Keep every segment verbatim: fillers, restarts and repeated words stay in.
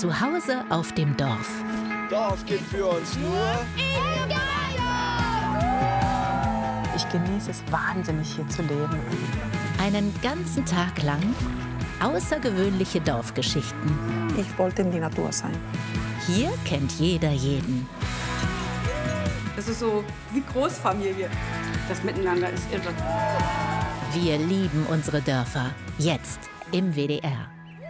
Zu Hause auf dem Dorf. Dorf gibt für uns nur Ich genieße es wahnsinnig, hier zu leben. Einen ganzen Tag lang außergewöhnliche Dorfgeschichten. Ich wollte in die Natur sein. Hier kennt jeder jeden. Das ist so wie Großfamilie. Das Miteinander ist irre. Wir lieben unsere Dörfer. Jetzt im W D R.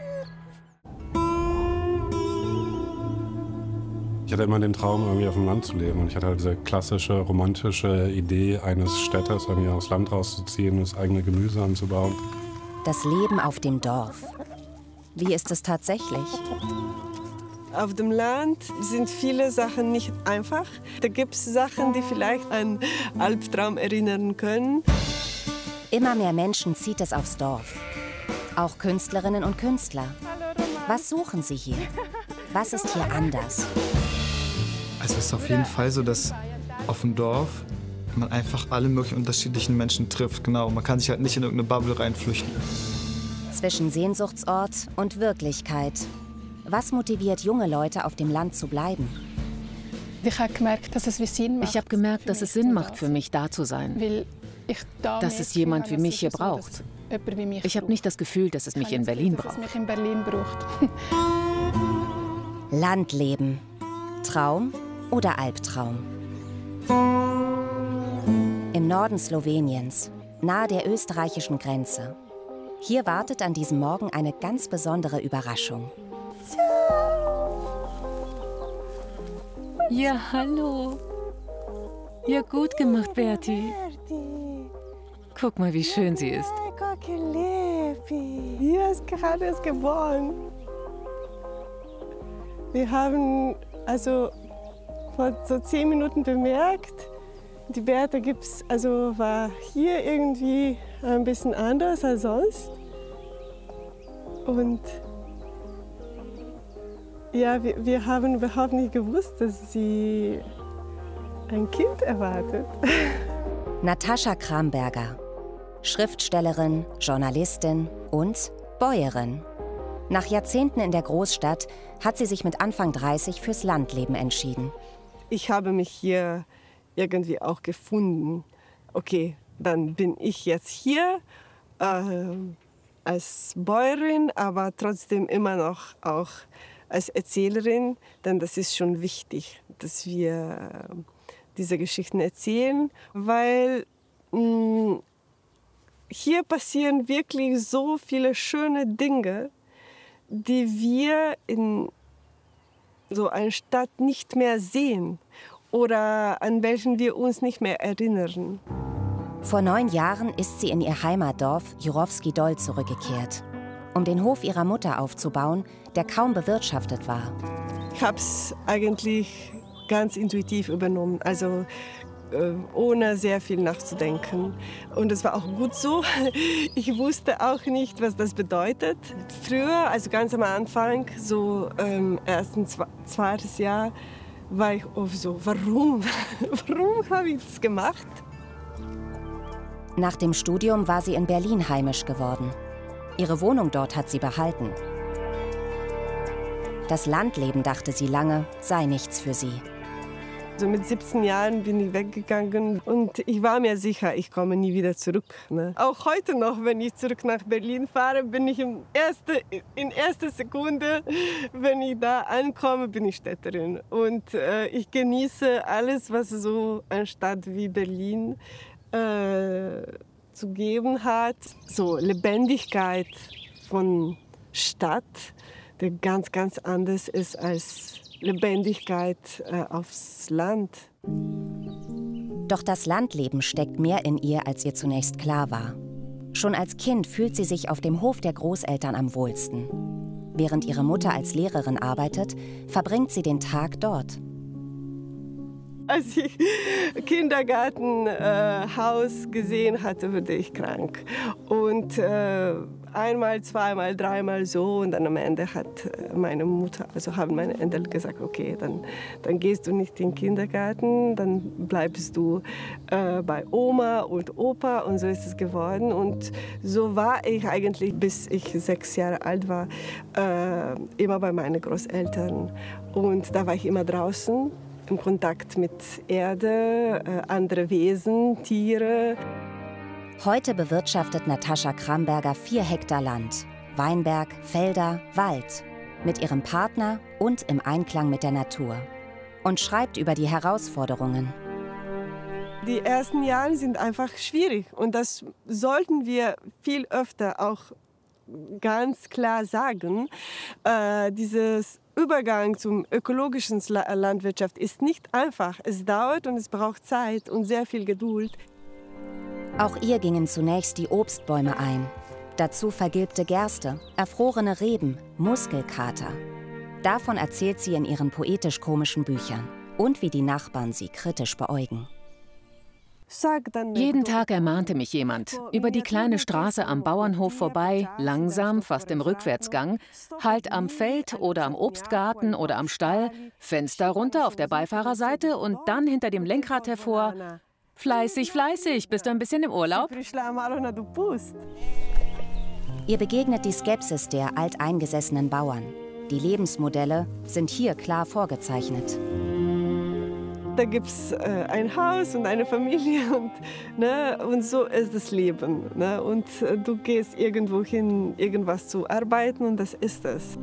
Ich hatte immer den Traum, irgendwie auf dem Land zu leben. Und ich hatte halt diese klassische, romantische Idee eines Städters, irgendwie aufs Land rauszuziehen, das eigene Gemüse anzubauen. Das Leben auf dem Dorf. Wie ist es tatsächlich? Auf dem Land sind viele Sachen nicht einfach. Da gibt es Sachen, die vielleicht an Albtraum erinnern können. Immer mehr Menschen zieht es aufs Dorf. Auch Künstlerinnen und Künstler. Was suchen sie hier? Was ist hier anders? Also es ist auf jeden Fall so, dass auf dem Dorf man einfach alle möglichen unterschiedlichen Menschen trifft. Genau, man kann sich halt nicht in irgendeine Bubble reinflüchten. Zwischen Sehnsuchtsort und Wirklichkeit. Was motiviert junge Leute, auf dem Land zu bleiben? Ich habe gemerkt, dass es wie Sinn macht. Ich habe gemerkt, dass es Sinn macht, für mich da zu sein. Weil ich da dass es jemand wie mich hier braucht. Ich habe nicht das Gefühl, dass es mich in Berlin braucht. Dass es mich in Berlin braucht. Landleben. Traum oder Albtraum? Im Norden Sloweniens, nahe der österreichischen Grenze. Hier wartet an diesem Morgen eine ganz besondere Überraschung. Ja, hallo. Ja, gut gemacht, Berti. Guck mal, wie schön sie ist. Hier ist gerade erst geboren. Wir haben also vor so zehn Minuten bemerkt, die Berta gibt's, also war hier irgendwie ein bisschen anders als sonst. Und ja, wir, wir haben überhaupt nicht gewusst, dass sie ein Kind erwartet. Natascha Kramberger, Schriftstellerin, Journalistin und Bäuerin. Nach Jahrzehnten in der Großstadt hat sie sich mit Anfang dreißig fürs Landleben entschieden. Ich habe mich hier irgendwie auch gefunden. Okay, dann bin ich jetzt hier äh, als Bäuerin, aber trotzdem immer noch auch als Erzählerin, denn das ist schon wichtig, dass wir äh, diese Geschichten erzählen, weil mh, hier passieren wirklich so viele schöne Dinge, die wir in so einer Stadt nicht mehr sehen oder an welchen wir uns nicht mehr erinnern. Vor neun Jahren ist sie in ihr Heimatdorf Jurowski Dol zurückgekehrt, um den Hof ihrer Mutter aufzubauen, der kaum bewirtschaftet war. Ich habe es eigentlich ganz intuitiv übernommen, also äh, ohne sehr viel nachzudenken. Und es war auch gut so. Ich wusste auch nicht, was das bedeutet. Früher, also ganz am Anfang, so ähm, ersten, zweites Jahr, war ich oft so, warum? Warum habe ich das gemacht? Nach dem Studium war sie in Berlin heimisch geworden. Ihre Wohnung dort hat sie behalten. Das Landleben, dachte sie lange, sei nichts für sie. Also mit siebzehn Jahren bin ich weggegangen und ich war mir sicher, ich komme nie wieder zurück. Ne? Auch heute noch, wenn ich zurück nach Berlin fahre, bin ich in erster in erster Sekunde, wenn ich da ankomme, bin ich Städterin. Und äh, ich genieße alles, was so eine Stadt wie Berlin äh, zu geben hat. So Lebendigkeit von Stadt, der ganz, ganz anders ist als Lebendigkeit äh, aufs Land. Doch das Landleben steckt mehr in ihr, als ihr zunächst klar war. Schon als Kind fühlt sie sich auf dem Hof der Großeltern am wohlsten. Während ihre Mutter als Lehrerin arbeitet, verbringt sie den Tag dort. Als ich Kindergartenhaus äh, gesehen hatte, wurde ich krank. Und äh, einmal, zweimal, dreimal so und dann am Ende hat meine Mutter, also haben meine Eltern gesagt, okay, dann, dann gehst du nicht in den Kindergarten, dann bleibst du äh, bei Oma und Opa und so ist es geworden. Und so war ich eigentlich, bis ich sechs Jahre alt war, äh, immer bei meinen Großeltern. Und da war ich immer draußen, im Kontakt mit Erde, äh, andere Wesen, Tiere. Heute bewirtschaftet Natascha Kramberger vier Hektar Land, Weinberg, Felder, Wald, mit ihrem Partner und im Einklang mit der Natur. Und schreibt über die Herausforderungen. Die ersten Jahre sind einfach schwierig und das sollten wir viel öfter auch ganz klar sagen. Äh, dieses Übergang zum ökologischen Landwirtschaft ist nicht einfach. Es dauert und es braucht Zeit und sehr viel Geduld. Auch ihr gingen zunächst die Obstbäume ein. Dazu vergilbte Gerste, erfrorene Reben, Muskelkater. Davon erzählt sie in ihren poetisch-komischen Büchern. Und wie die Nachbarn sie kritisch beäugen. Jeden Tag ermahnte mich jemand. Über die kleine Straße am Bauernhof vorbei, langsam, fast im Rückwärtsgang, halt am Feld oder am Obstgarten oder am Stall, Fenster runter auf der Beifahrerseite und dann hinter dem Lenkrad hervor. Fleißig, fleißig, bist du ein bisschen im Urlaub? Ihr begegnet die Skepsis der alteingesessenen Bauern. Die Lebensmodelle sind hier klar vorgezeichnet. Da gibt es äh, ein Haus und eine Familie und, ne, und so ist das Leben. Ne? Und äh, du gehst irgendwo hin, irgendwas zu arbeiten und das ist es.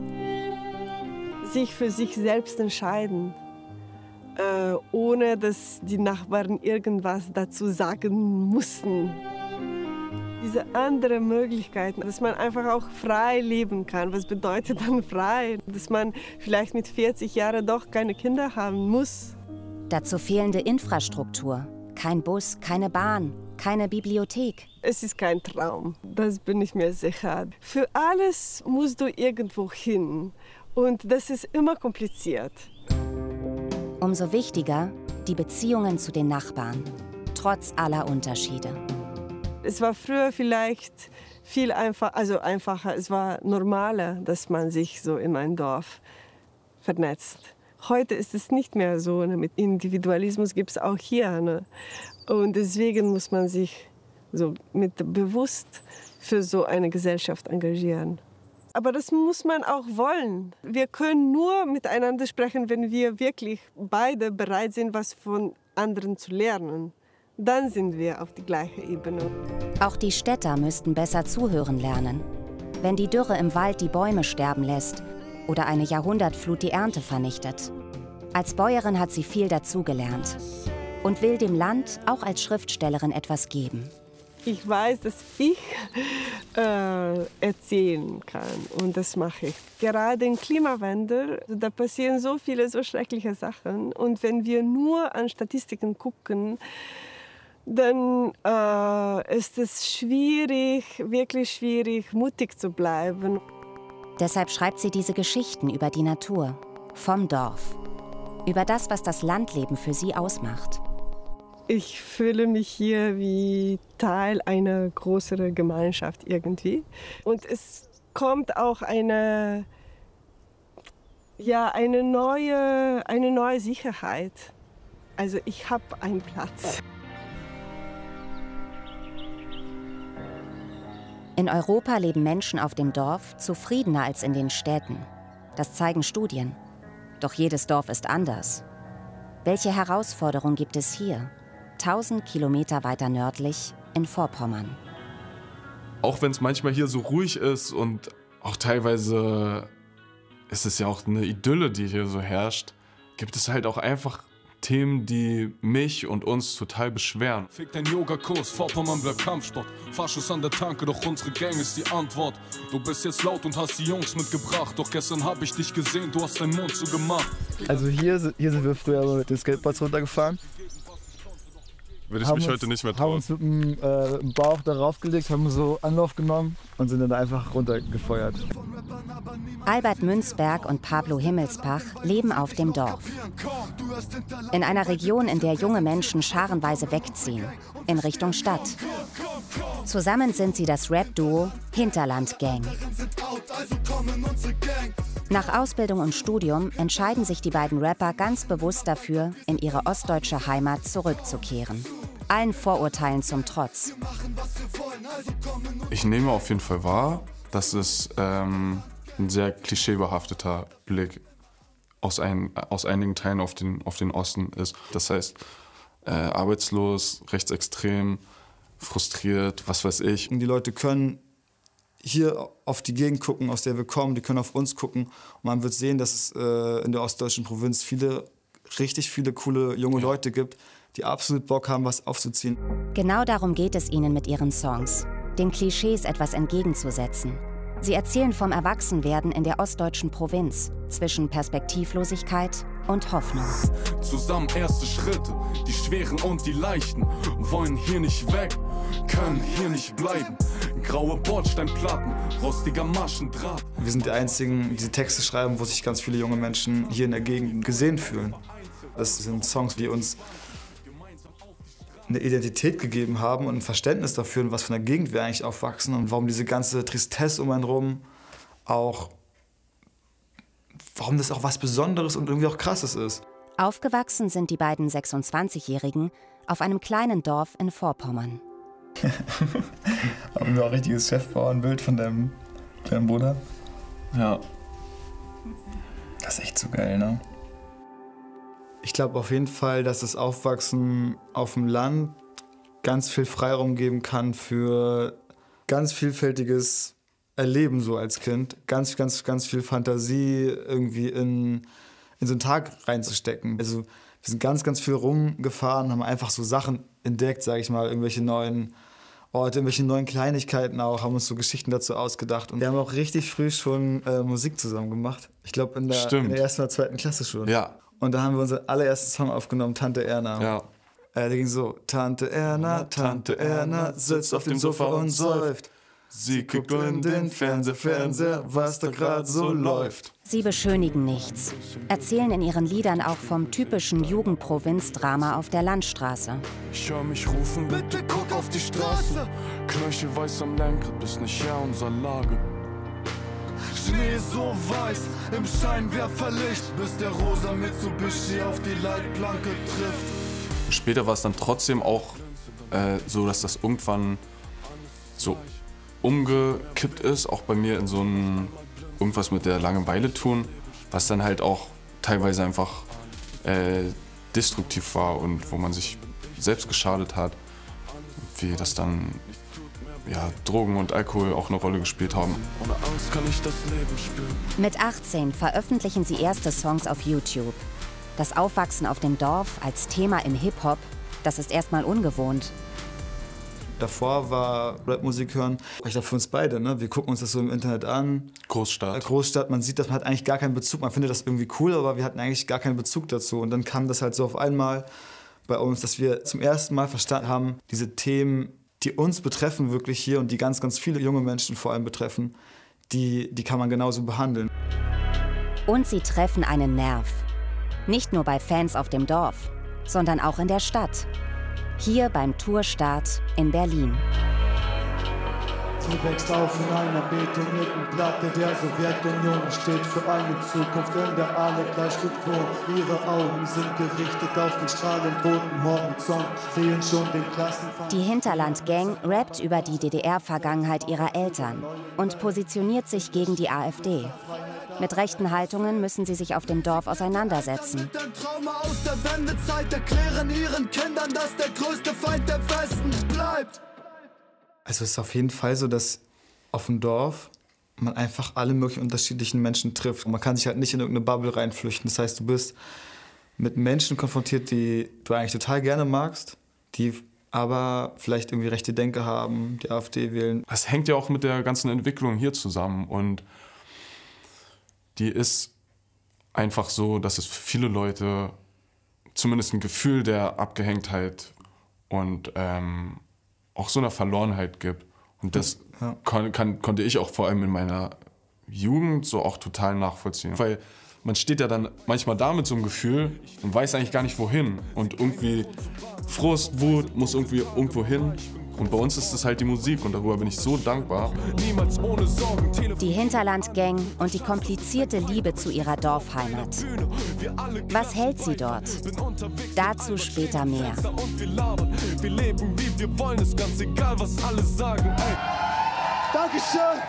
Sich für sich selbst entscheiden, äh, ohne dass die Nachbarn irgendwas dazu sagen mussten. Diese andere Möglichkeiten, dass man einfach auch frei leben kann. Was bedeutet dann frei? Dass man vielleicht mit vierzig Jahren doch keine Kinder haben muss. Dazu fehlende Infrastruktur. Kein Bus, keine Bahn, keine Bibliothek. Es ist kein Traum, das bin ich mir sicher. Für alles musst du irgendwo hin. Und das ist immer kompliziert. Umso wichtiger die Beziehungen zu den Nachbarn, trotz aller Unterschiede. Es war früher vielleicht viel einfach, also einfacher, es war normaler, dass man sich so in ein Dorf vernetzt. Heute ist es nicht mehr so. Ne? Mit Individualismus gibt es auch hier. Ne? Und deswegen muss man sich so mit bewusst für so eine Gesellschaft engagieren. Aber das muss man auch wollen. Wir können nur miteinander sprechen, wenn wir wirklich beide bereit sind, was von anderen zu lernen. Dann sind wir auf die gleiche Ebene. Auch die Städter müssten besser zuhören lernen. Wenn die Dürre im Wald die Bäume sterben lässt oder eine Jahrhundertflut die Ernte vernichtet. Als Bäuerin hat sie viel dazugelernt und will dem Land auch als Schriftstellerin etwas geben. Ich weiß, dass ich äh, erzählen kann und das mache ich. Gerade im Klimawandel, da passieren so viele so schreckliche Sachen und wenn wir nur an Statistiken gucken, dann äh, ist es schwierig, wirklich schwierig, mutig zu bleiben. Deshalb schreibt sie diese Geschichten über die Natur, vom Dorf, über das, was das Landleben für sie ausmacht. Ich fühle mich hier wie Teil einer größeren Gemeinschaft irgendwie. Und es kommt auch eine, ja, eine, neue, eine neue Sicherheit. Also ich habe einen Platz. In Europa leben Menschen auf dem Dorf zufriedener als in den Städten. Das zeigen Studien. Doch jedes Dorf ist anders. Welche Herausforderung gibt es hier, tausend Kilometer weiter nördlich in Vorpommern? Auch wenn es manchmal hier so ruhig ist und auch teilweise ist es ja auch eine Idylle, die hier so herrscht, gibt es halt auch einfach Themen, die mich und uns total beschweren. Fick dein Yogakurs, Vorpommern bleibt Kampfsport. Fahrschuss an der Tanke, doch unsere Gang ist die Antwort. Du bist jetzt laut und hast die Jungs mitgebracht. Doch gestern hab ich dich gesehen, du hast deinen Mund zugemacht. Also hier, hier sind wir früher mit den Skateboards runtergefahren. Würde ich haben mich uns, heute nicht mehr haben trauen. uns mit dem, äh, mit dem Bauch darauf gelegt, haben so Anlauf genommen und sind dann einfach runtergefeuert. Albert Münzberg und Pablo Himmelsbach leben auf dem Dorf. In einer Region, in der junge Menschen scharenweise wegziehen, in Richtung Stadt. Zusammen sind sie das Rap-Duo Hinterland Gang. Nach Ausbildung und Studium entscheiden sich die beiden Rapper ganz bewusst dafür, in ihre ostdeutsche Heimat zurückzukehren. Allen Vorurteilen zum Trotz. Ich nehme auf jeden Fall wahr, dass es ähm, ein sehr klischeebehafteter Blick aus, ein, aus einigen Teilen auf den, auf den Osten ist. Das heißt, äh, arbeitslos, rechtsextrem, frustriert, was weiß ich. Und die Leute können hier auf die Gegend gucken, aus der wir kommen, die können auf uns gucken. Und man wird sehen, dass es äh, in der ostdeutschen Provinz viele, richtig viele coole junge Leute gibt, die absolut Bock haben, was aufzuziehen. Genau darum geht es ihnen mit ihren Songs, den Klischees etwas entgegenzusetzen. Sie erzählen vom Erwachsenwerden in der ostdeutschen Provinz, zwischen Perspektivlosigkeit und Hoffnung. Zusammen erste Schritte, die schweren und die leichten, wollen hier nicht weg, können hier nicht bleiben. Graue Bordsteinplatten, rostiger Maschendraht. Wir sind die Einzigen, die diese Texte schreiben, wo sich ganz viele junge Menschen hier in der Gegend gesehen fühlen. Das sind Songs, die uns eine Identität gegeben haben und ein Verständnis dafür, in was für einer Gegend wir eigentlich aufwachsen und warum diese ganze Tristesse um einen rum auch, warum das auch was Besonderes und irgendwie auch Krasses ist. Aufgewachsen sind die beiden sechsundzwanzigjährigen auf einem kleinen Dorf in Vorpommern. Haben wir auch ein richtiges Chefbauernbild von deinem kleinen Bruder? Ja. Das ist echt so geil, ne? Ich glaube auf jeden Fall, dass das Aufwachsen auf dem Land ganz viel Freiraum geben kann für ganz vielfältiges Erleben so als Kind. Ganz, ganz, ganz viel Fantasie irgendwie in, in so einen Tag reinzustecken. Also wir sind ganz, ganz viel rumgefahren, haben einfach so Sachen entdeckt, sage ich mal, irgendwelche neuen Orte, irgendwelche neuen Kleinigkeiten auch, haben uns so Geschichten dazu ausgedacht. Und wir haben auch richtig früh schon äh, Musik zusammen gemacht. Ich glaube in, in der ersten oder zweiten Klasse schon. Ja. Und da haben wir unseren allerersten Song aufgenommen, Tante Erna. Ja. Äh, der ging so, Tante Erna, Tante Erna, sitzt auf dem Sofa und säuft. Sie guckt in den Fernseher, Fernseher, was da gerade so läuft. Sie beschönigen nichts, erzählen in ihren Liedern auch vom typischen Jugendprovinzdrama auf der Landstraße. Ich höre mich rufen, bitte guck auf die Straße. Knöchel weiß am Lenkrad, bist nicht Herr unserer Lage. Schnee so weiß, im Scheinwerferlicht, bis der rosa Mitsubishi auf die Leitplanke trifft. Später war es dann trotzdem auch äh, so, dass das irgendwann so umgekippt ist, auch bei mir in so ein irgendwas mit der Langeweile tun, was dann halt auch teilweise einfach äh, destruktiv war und wo man sich selbst geschadet hat, wie das dann ja, Drogen und Alkohol auch eine Rolle gespielt haben. Ohne Angst kann ich das Leben spüren. Mit achtzehn veröffentlichen sie erste Songs auf YouTube. Das Aufwachsen auf dem Dorf als Thema im Hip-Hop, das ist erstmal ungewohnt. Davor war Rapmusik hören, ich glaube für uns beide, ne? Wir gucken uns das so im Internet an. Großstadt. Großstadt, man sieht, das, man hat eigentlich gar keinen Bezug, man findet das irgendwie cool, aber wir hatten eigentlich gar keinen Bezug dazu. Und dann kam das halt so auf einmal bei uns, dass wir zum ersten Mal verstanden haben, diese Themen, die uns betreffen wirklich hier und die ganz, ganz viele junge Menschen vor allem betreffen, die, die kann man genauso behandeln. Und sie treffen einen Nerv. Nicht nur bei Fans auf dem Dorf, sondern auch in der Stadt. Hier beim Tourstart in Berlin. Sie wächst auf in einer betonierten Platte der Sowjetunion, steht für eine Zukunft, in der alle gleich gut wohnen. Ihre Augen sind gerichtet auf den strahlend roten Horizont, sehen schon den Klassenfahrt. Die Hinterland-Gang rappt über die D D R-Vergangenheit ihrer Eltern und positioniert sich gegen die AfD. Mit rechten Haltungen müssen sie sich auf dem Dorf auseinandersetzen. Trauma aus der Wendezeit erklären ihren Kindern, dass der größte Feind der Westen bleibt. Also es ist auf jeden Fall so, dass auf dem Dorf man einfach alle möglichen unterschiedlichen Menschen trifft. Man kann sich halt nicht in irgendeine Bubble reinflüchten. Das heißt, du bist mit Menschen konfrontiert, die du eigentlich total gerne magst, die aber vielleicht irgendwie rechte Denke haben, die AfD wählen. Das hängt ja auch mit der ganzen Entwicklung hier zusammen und die ist einfach so, dass es für viele Leute zumindest ein Gefühl der Abgehängtheit und ähm, auch so eine Verlorenheit gibt. Und das ja. kon kann, konnte ich auch vor allem in meiner Jugend so auch total nachvollziehen. Weil man steht ja dann manchmal da mit so einem Gefühl und weiß eigentlich gar nicht wohin. Und irgendwie Frust, Wut muss irgendwie irgendwo hin. Und bei uns ist es halt die Musik und darüber bin ich so dankbar. Die Hinterlandgang und die komplizierte Liebe zu ihrer Dorfheimat. Was hält sie dort? Dazu später mehr. Wir leben wie wir wollen, ist ganz egal, was alle sagen. Dankeschön!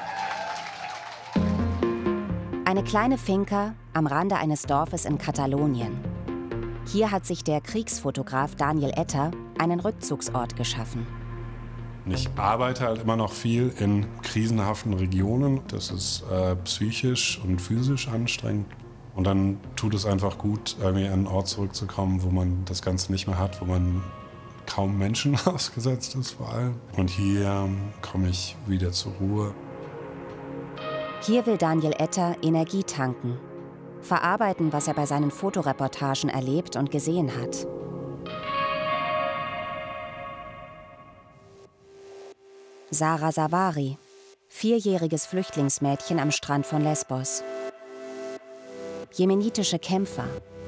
Eine kleine Finca am Rande eines Dorfes in Katalonien. Hier hat sich der Kriegsfotograf Daniel Etter einen Rückzugsort geschaffen. Ich arbeite halt immer noch viel in krisenhaften Regionen. Das ist äh, psychisch und physisch anstrengend. Und dann tut es einfach gut, irgendwie an einen Ort zurückzukommen, wo man das Ganze nicht mehr hat, wo man kaum Menschen ausgesetzt ist vor allem. Und hier ähm, komme ich wieder zur Ruhe. Hier will Daniel Etter Energie tanken. Verarbeiten, was er bei seinen Fotoreportagen erlebt und gesehen hat. Sarah Savari, vierjähriges Flüchtlingsmädchen am Strand von Lesbos. Jemenitische Kämpfer.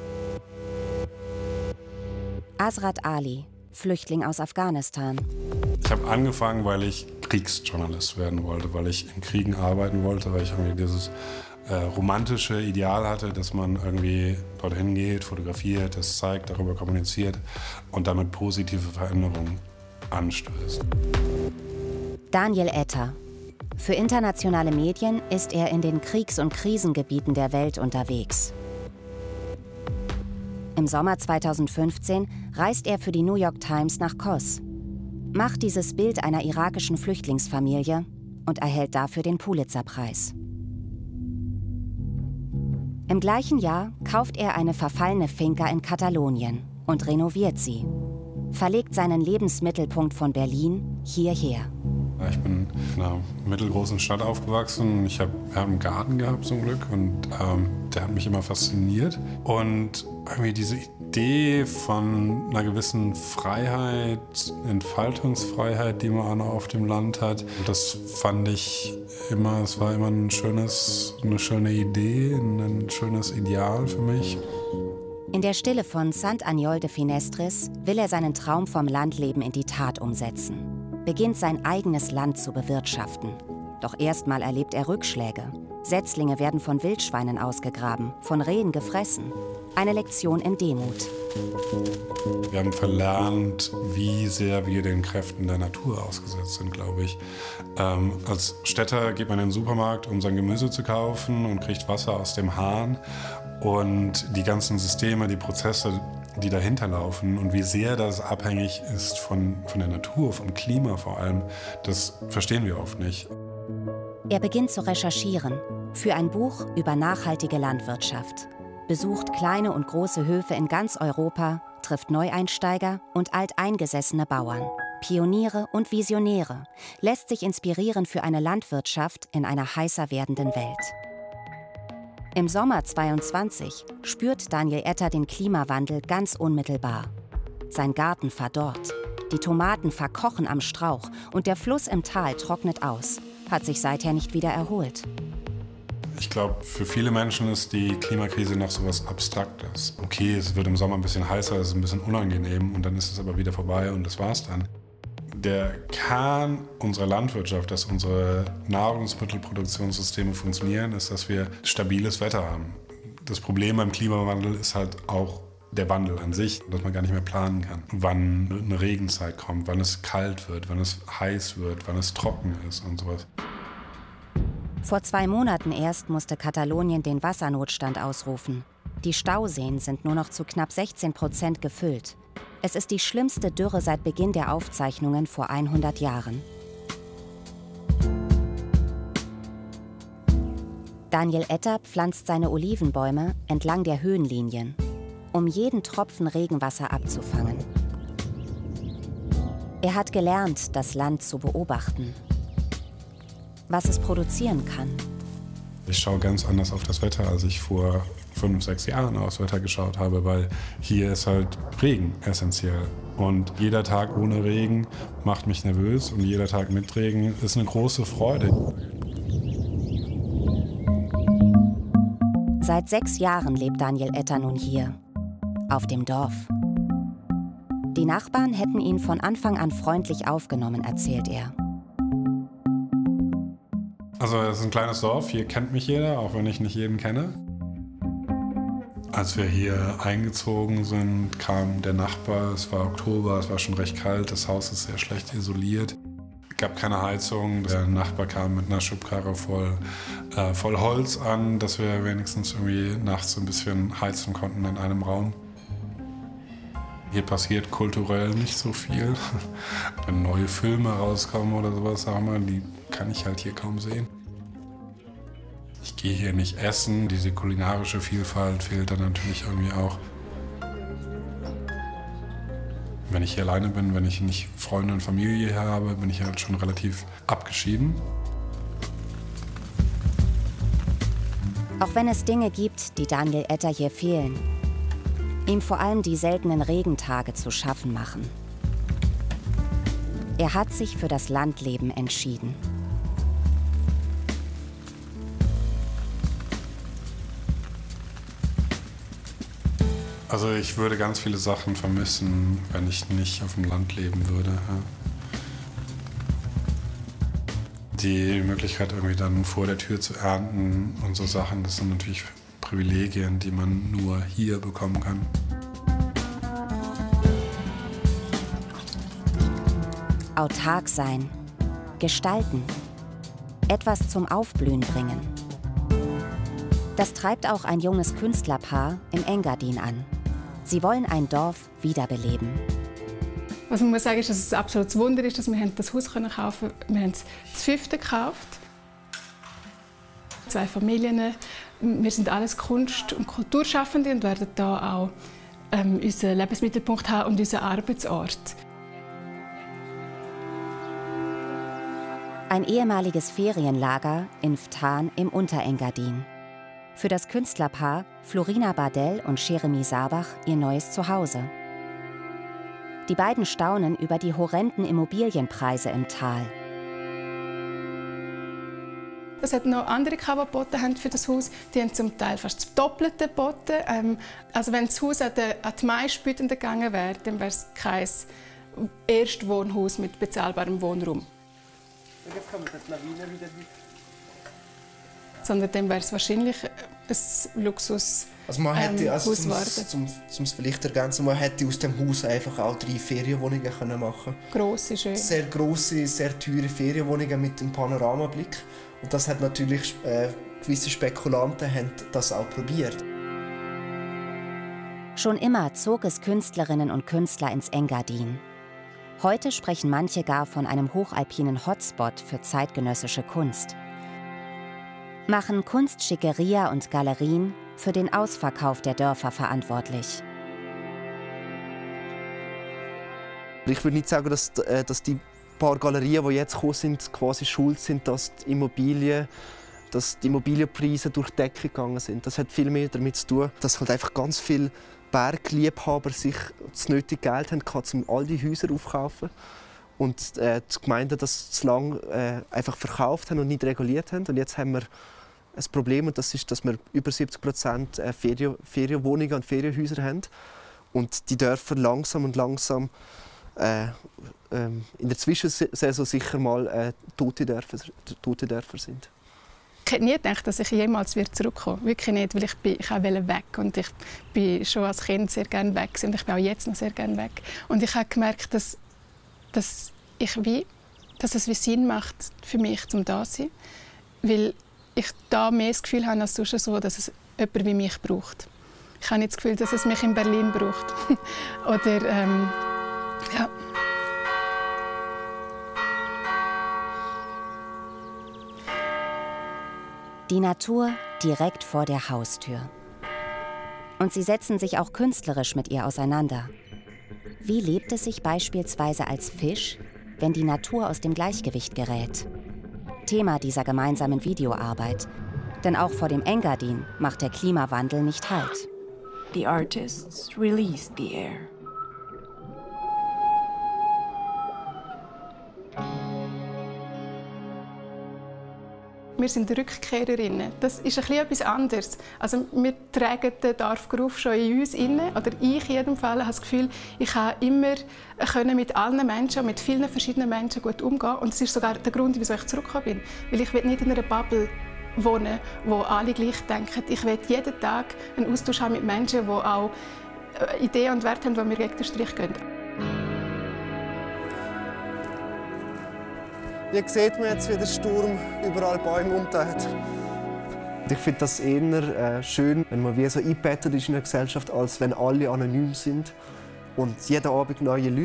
Azrat Ali, Flüchtling aus Afghanistan. Ich habe angefangen, weil ich Kriegsjournalist werden wollte, weil ich in Kriegen arbeiten wollte, weil ich irgendwie dieses äh, romantische Ideal hatte, dass man irgendwie dorthin geht, fotografiert, das zeigt, darüber kommuniziert und damit positive Veränderungen anstößt. Daniel Etter. Für internationale Medien ist er in den Kriegs- und Krisengebieten der Welt unterwegs. Im Sommer zweitausendfünfzehn reist er für die New York Times nach Kos, macht dieses Bild einer irakischen Flüchtlingsfamilie und erhält dafür den Pulitzer-Preis. Im gleichen Jahr kauft er eine verfallene Finca in Katalonien und renoviert sie, verlegt seinen Lebensmittelpunkt von Berlin hierher. Ich bin in einer mittelgroßen Stadt aufgewachsen. Ich habe hab einen Garten gehabt zum Glück und ähm, der hat mich immer fasziniert. Und irgendwie diese Idee von einer gewissen Freiheit, Entfaltungsfreiheit, die man auch auf dem Land hat, das fand ich immer, es war immer ein schönes, eine schöne Idee, ein schönes Ideal für mich. In der Stille von Sant Aniol de Finestris will er seinen Traum vom Landleben in die Tat umsetzen. Beginnt sein eigenes Land zu bewirtschaften. Doch erstmal erlebt er Rückschläge. Setzlinge werden von Wildschweinen ausgegraben, von Rehen gefressen. Eine Lektion in Demut. Wir haben verlernt, wie sehr wir den Kräften der Natur ausgesetzt sind, glaube ich. Ähm, als Städter geht man in den Supermarkt, um sein Gemüse zu kaufen und kriegt Wasser aus dem Hahn. Und die ganzen Systeme, die Prozesse, die dahinter laufen und wie sehr das abhängig ist von, von der Natur, vom Klima vor allem, das verstehen wir oft nicht. Er beginnt zu recherchieren für ein Buch über nachhaltige Landwirtschaft, besucht kleine und große Höfe in ganz Europa, trifft Neueinsteiger und alteingesessene Bauern, Pioniere und Visionäre, lässt sich inspirieren für eine Landwirtschaft in einer heißer werdenden Welt. Im Sommer zweiundzwanzig spürt Daniel Etter den Klimawandel ganz unmittelbar. Sein Garten verdorrt, die Tomaten verkochen am Strauch und der Fluss im Tal trocknet aus, hat sich seither nicht wieder erholt. Ich glaube, für viele Menschen ist die Klimakrise noch so was Abstraktes. Okay, es wird im Sommer ein bisschen heißer, es ist ein bisschen unangenehm und dann ist es aber wieder vorbei und das war's dann. Der Kern unserer Landwirtschaft, dass unsere Nahrungsmittelproduktionssysteme funktionieren, ist, dass wir stabiles Wetter haben. Das Problem beim Klimawandel ist halt auch der Wandel an sich, dass man gar nicht mehr planen kann. Wann eine Regenzeit kommt, wann es kalt wird, wann es heiß wird, wann es trocken ist und sowas. Vor zwei Monaten erst musste Katalonien den Wassernotstand ausrufen. Die Stauseen sind nur noch zu knapp sechzehn Prozent gefüllt. Es ist die schlimmste Dürre seit Beginn der Aufzeichnungen vor hundert Jahren. Daniel Etter pflanzt seine Olivenbäume entlang der Höhenlinien, um jeden Tropfen Regenwasser abzufangen. Er hat gelernt, das Land zu beobachten, was es produzieren kann. Ich schaue ganz anders auf das Wetter, als ich vor fünf, sechs Jahren aufs Wetter geschaut habe, weil hier ist halt Regen essentiell. Und jeder Tag ohne Regen macht mich nervös und jeder Tag mit Regen ist eine große Freude. Seit sechs Jahren lebt Daniel Etter nun hier, auf dem Dorf. Die Nachbarn hätten ihn von Anfang an freundlich aufgenommen, erzählt er. Also es ist ein kleines Dorf, hier kennt mich jeder, auch wenn ich nicht jeden kenne. Als wir hier eingezogen sind, kam der Nachbar, es war Oktober, es war schon recht kalt, das Haus ist sehr schlecht isoliert. Es gab keine Heizung, der Nachbar kam mit einer Schubkarre voll, äh, voll Holz an, dass wir wenigstens irgendwie nachts ein bisschen heizen konnten in einem Raum. Hier passiert kulturell nicht so viel. Wenn neue Filme rauskommen oder sowas, sagen wir, die kann ich halt hier kaum sehen. Ich gehe hier nicht essen, diese kulinarische Vielfalt fehlt dann natürlich irgendwie auch. Wenn ich hier alleine bin, wenn ich nicht Freunde und Familie hier habe, bin ich halt schon relativ abgeschieden. Auch wenn es Dinge gibt, die Daniel Etter hier fehlen, ihm vor allem die seltenen Regentage zu schaffen machen. Er hat sich für das Landleben entschieden. Also ich würde ganz viele Sachen vermissen, wenn ich nicht auf dem Land leben würde. Die Möglichkeit, irgendwie dann vor der Tür zu ernten und so Sachen, das sind natürlich Privilegien, die man nur hier bekommen kann. Autark sein, gestalten, etwas zum Aufblühen bringen. Das treibt auch ein junges Künstlerpaar im Engadin an. Sie wollen ein Dorf wiederbeleben. Was man muss sagen, ist, dass es ein absolutes Wunder ist, dass wir das Haus kaufen konnten. Wir haben es das fünfte gekauft. Zwei Familien. Wir sind alles Kunst- und Kulturschaffende und werden hier auch ähm, unseren Lebensmittelpunkt haben und unseren Arbeitsort. Ein ehemaliges Ferienlager in Ftan im Unterengadin. Für das Künstlerpaar Florina Bardell und Jeremy Sabach ihr neues Zuhause. Die beiden staunen über die horrenden Immobilienpreise im Tal. Es hat noch andere, die geboten haben für das Haus. Die haben zum Teil fast das Doppelte geboten. Ähm, also wenn das Haus an die, an die meistbietenden gegangen wäre, dann wäre es kein Erstwohnhaus mit bezahlbarem Wohnraum. Und jetzt kommt die Lawine wieder mit. Sondern dann wäre es wahrscheinlich ein Luxus. Also man hätte, ähm, also zum, zum, zum es vielleicht ergänzen, man hätte aus dem Haus einfach auch drei Ferienwohnungen können machen. Grosse, schön. Sehr grosse, sehr teure Ferienwohnungen mit einem Panoramablick. Und das hat natürlich äh, gewisse Spekulanten haben das auch probiert. Schon immer zog es Künstlerinnen und Künstler ins Engadin. Heute sprechen manche gar von einem hochalpinen Hotspot für zeitgenössische Kunst. Machen Kunstschickeria und Galerien für den Ausverkauf der Dörfer verantwortlich. Ich würde nicht sagen, dass, dass die paar Galerien, die jetzt gekommen sind, quasi schuld sind, dass die Immobilien, dass die Immobilienpreise durch die Decke gegangen sind. Das hat viel mehr damit zu tun, dass halt einfach ganz viele Bergliebhaber sich das nötige Geld haben, um all die Häuser aufzukaufen. Und äh, die Gemeinden das zu lange äh, einfach verkauft haben und nicht reguliert haben. Und jetzt haben wir ein Problem, und das ist, dass wir über siebzig Prozent Ferien, Ferienwohnungen und Ferienhäuser haben. Und die Dörfer langsam und langsam äh, äh, in der Zwischensaison sicher mal äh, tote, Dörfer, tote Dörfer sind. Ich hätte nie gedacht, dass ich jemals wieder zurückkomme. Wirklich nicht, weil ich, bin, ich wollte weg. Und ich bin schon als Kind sehr gerne weg. Und ich bin auch jetzt noch sehr gerne weg. Und ich habe gemerkt, dass, dass, ich wie, dass es wie Sinn macht für mich, um da zu sein. Weil ich da mehr das Gefühl habe als sonst so, dass es jemand wie mich braucht. Ich habe nicht das Gefühl, dass es mich in Berlin braucht. Oder, ähm, ja. Die Natur direkt vor der Haustür. Und sie setzen sich auch künstlerisch mit ihr auseinander. Wie lebt es sich beispielsweise als Fisch, wenn die Natur aus dem Gleichgewicht gerät? Thema dieser gemeinsamen Videoarbeit. Denn auch vor dem Engadin macht der Klimawandel nicht Halt. The artists released the air. Wir sind Rückkehrerinnen. Das ist ein bisschen etwas anderes. Also wir tragen den Dorfgeruf schon in uns inne, oder ich in jedem Fall. Ich habe das Gefühl, ich kann immer können mit allen Menschen, mit vielen verschiedenen Menschen gut umgehen. Und das ist sogar der Grund, wieso ich zurückgekommen bin. Weil ich will nicht in einer Bubble wohnen, wo alle gleich denken. Ich will jeden Tag einen Austausch haben mit Menschen, die auch Ideen und Werte haben, die mir gegen den Strich gehen. Hier sieht man jetzt, wie der Sturm überall Bäume umtut. Ich finde das eher äh, schön, wenn man wie so eingebettet ist in der Gesellschaft, als wenn alle anonym sind und jeden Abend neue Leute.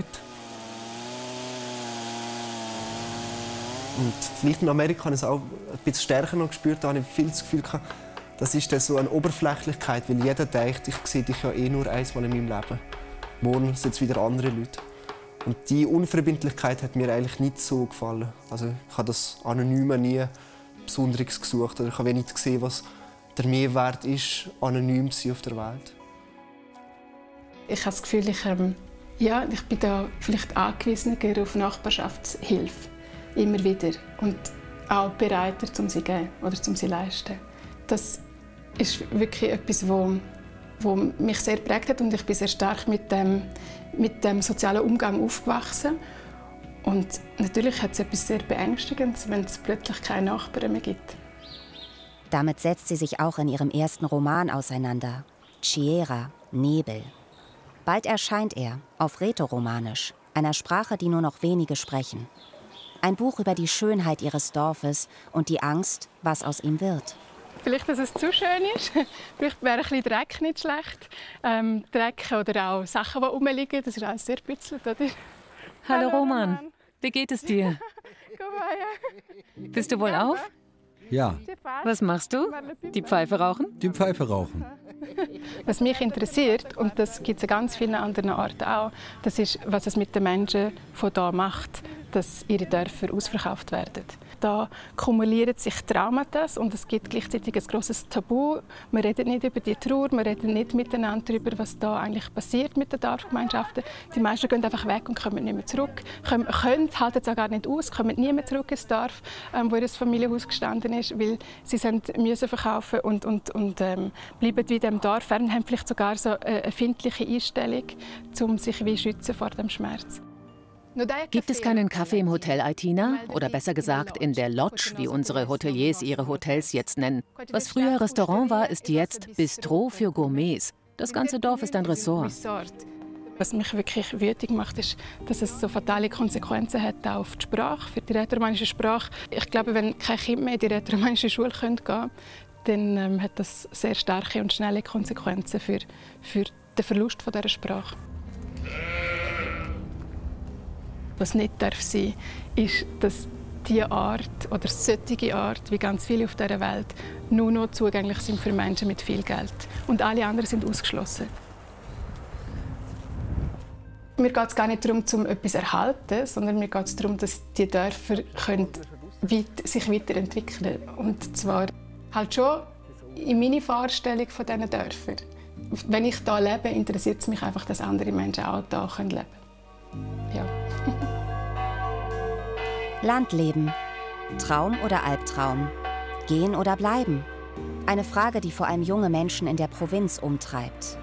Und vielleicht in Amerika habe ich es auch ein bisschen stärker noch gespürt, da habe ich viel das Gefühl gehabt, das ist dann so eine Oberflächlichkeit, weil jeder denkt, ich sehe dich ja eh nur einmal in meinem Leben. Morgen sind es wieder andere Leute. Und diese Unverbindlichkeit hat mir eigentlich nicht so gefallen. Also ich habe das Anonyme nie Besonderes gesucht. Oder ich habe nicht gesehen, was der Mehrwert ist, anonym zu sein auf der Welt. Ich habe das Gefühl, ich, ähm, ja, ich bin da vielleicht angewiesen auf Nachbarschaftshilfe. Immer wieder. Und auch bereiter, um sie zu geben oder um sie zu leisten. Das ist wirklich etwas, wo, wo mich sehr geprägt hat. Und ich bin sehr stark mit dem, mit dem sozialen Umgang aufgewachsen. Und natürlich hat es etwas sehr Beängstigendes, wenn es plötzlich keine Nachbarn mehr gibt. Damit setzt sie sich auch in ihrem ersten Roman auseinander. Tierra, Nebel. Bald erscheint er, auf Rätoromanisch, einer Sprache, die nur noch wenige sprechen. Ein Buch über die Schönheit ihres Dorfes und die Angst, was aus ihm wird. Vielleicht, dass es zu schön ist. Vielleicht wäre ein bisschen Dreck nicht schlecht. Ähm, Dreck oder auch Sachen, die rumliegen, das ist alles sehr bützelt, oder? Hallo Roman, wie geht es dir? Bist du wohl auf? Ja. Was machst du? Die Pfeife rauchen? Die Pfeife rauchen. Was mich interessiert, und das gibt es an ganz vielen anderen Orten auch, das ist, was es mit den Menschen von hier macht, dass ihre Dörfer ausverkauft werden. Da kumulieren sich Traumata und es gibt gleichzeitig ein grosses Tabu. Wir reden nicht über die Trauer, wir reden nicht miteinander darüber, was da eigentlich passiert mit den Dorfgemeinschaften. Die meisten gehen einfach weg und kommen nicht mehr zurück. Können, können halten es auch gar nicht aus, kommen nie mehr zurück ins Dorf, ähm, wo ihr Familienhaus gestanden ist, weil sie sind müssen verkaufen und, und, und ähm, bleiben wie dem Dorf fern, haben vielleicht sogar so eine empfindliche Einstellung, um sich wie schützen vor dem Schmerz. Gibt es keinen Kaffee im Hotel Aitina? Oder besser gesagt in der Lodge, wie unsere Hoteliers ihre Hotels jetzt nennen. Was früher Restaurant war, ist jetzt Bistro für Gourmets. Das ganze Dorf ist ein Ressort. Was mich wirklich wütend macht, ist, dass es so fatale Konsequenzen hat auf die Sprache, für die rätoromanische Sprache. Ich glaube, wenn kein Kind mehr in die rätoromanische Schule gehen kann, dann ähm, hat das sehr starke und schnelle Konsequenzen für, für den Verlust von dieser Sprache. Was nicht darf sein, ist, dass diese Art oder solche Art, wie ganz viele auf dieser Welt, nur noch zugänglich sind für Menschen mit viel Geld. Und alle anderen sind ausgeschlossen. Mir geht es gar nicht darum, um etwas zu erhalten, sondern mir geht es darum, dass die Dörfer können weit, sich weiterentwickeln können. Und zwar halt schon in meiner Vorstellung von diesen Dörfern. Wenn ich hier lebe, interessiert es mich einfach, dass andere Menschen auch hier leben können. Ja. Landleben. Traum oder Albtraum? Gehen oder bleiben? Eine Frage, die vor allem junge Menschen in der Provinz umtreibt.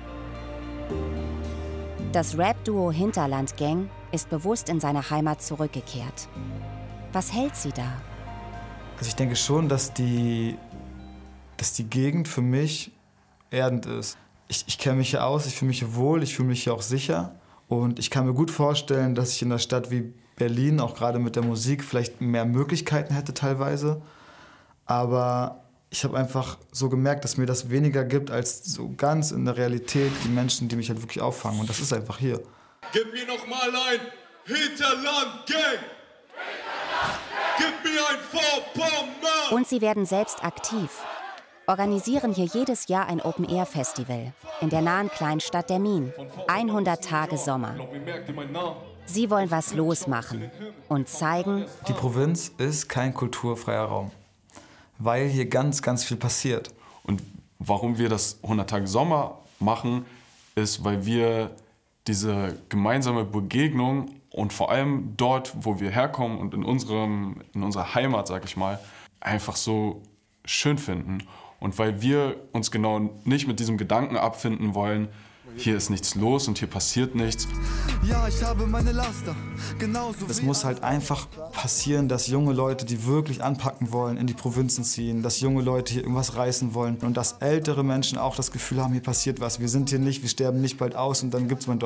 Das Rap-Duo Hinterland Gang ist bewusst in seine Heimat zurückgekehrt. Was hält sie da? Also ich denke schon, dass die, dass die Gegend für mich erdend ist. Ich, ich kenne mich hier aus, ich fühle mich hier wohl, ich fühle mich hier auch sicher. Und ich kann mir gut vorstellen, dass ich in einer Stadt wie Berlin, auch gerade mit der Musik, vielleicht mehr Möglichkeiten hätte teilweise. Aber ich habe einfach so gemerkt, dass mir das weniger gibt, als so ganz in der Realität die Menschen, die mich halt wirklich auffangen. Und das ist einfach hier. Gib mir noch mal ein Hinterland Gang! Gib mir ein Vorpommern! Und sie werden selbst aktiv. Organisieren hier jedes Jahr ein Open-Air-Festival in der nahen Kleinstadt Demmin. hundert Tage Sommer. Sie wollen was losmachen und zeigen, die Provinz ist kein kulturfreier Raum. weil hier ganz, ganz viel passiert. Und warum wir das hundert Tage Sommer machen, ist, weil wir diese gemeinsame Begegnung und vor allem dort, wo wir herkommen und in, unserem, in unserer Heimat, sag ich mal, einfach so schön finden. Und weil wir uns genau nicht mit diesem Gedanken abfinden wollen, hier ist nichts los und hier passiert nichts. Ja, ich habe meine Laster, genauso Es muss halt einfach passieren, dass junge Leute, die wirklich anpacken wollen, in die Provinzen ziehen, dass junge Leute hier irgendwas reißen wollen und dass ältere Menschen auch das Gefühl haben, hier passiert was. Wir sind hier nicht, wir sterben nicht bald aus und dann gibt's mein